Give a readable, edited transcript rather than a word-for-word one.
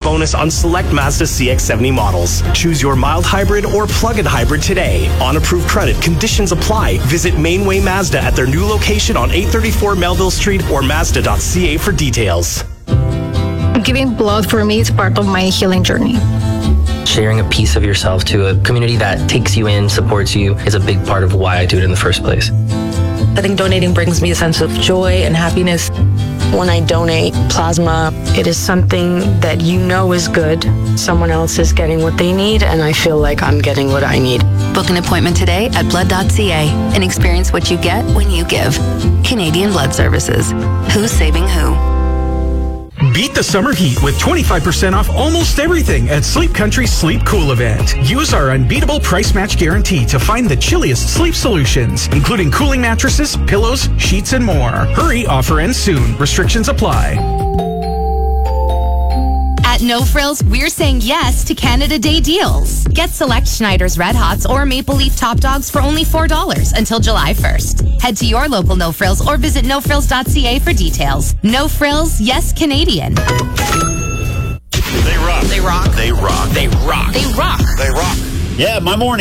bonus on select Mazda CX-70 models. Choose your mild hybrid or plug-in hybrid today. On approved credit, conditions apply. Visit Mainway Mazda at their new location on 834 Melville Street or Mazda.ca for details. Giving blood for me is part of my healing journey. Sharing a piece of yourself to a community that takes you in, supports you, is a big part of why I do it in the first place. I think donating brings me a sense of joy and happiness. When I donate plasma, it is something that you know is good. Someone else is getting what they need, and I feel like I'm getting what I need. Book an appointment today at blood.ca and experience what you get when you give. Canadian Blood Services. Who's saving who? Beat the summer heat with 25% off almost everything at Sleep Country's Sleep Cool event. Use our unbeatable price match guarantee to find the chilliest sleep solutions, including cooling mattresses, pillows, sheets, and more. Hurry, offer ends soon. Restrictions apply. At No Frills, we're saying yes to Canada Day deals. Get select Schneider's Red Hots or Maple Leaf Top Dogs for only $4 until July 1st. Head to your local No Frills or visit nofrills.ca for details. No Frills, yes Canadian. They rock. They rock. They rock. They rock. They rock. Yeah, my morning.